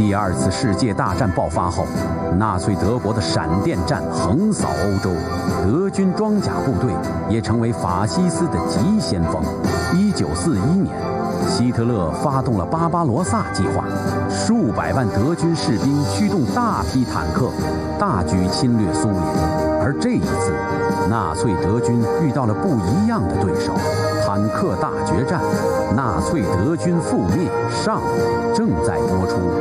第二次世界大战爆发后，纳粹德国的闪电战横扫欧洲，德军装甲部队也成为法西斯的急先锋。1941年，希特勒发动了巴巴罗萨计划，数百万德军士兵驱动大批坦克，大举侵略苏联。而这一次，纳粹德军遇到了不一样的对手。坦克大决战，纳粹德军覆灭上正在播出。